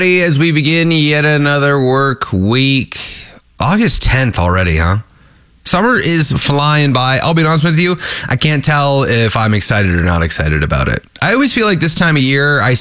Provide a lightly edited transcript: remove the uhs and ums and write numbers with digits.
As we begin yet another work week. August 10th already, huh? Summer is flying by. I'll be honest with you, I can't tell if I'm excited or not excited about it. I always feel like this time of year, I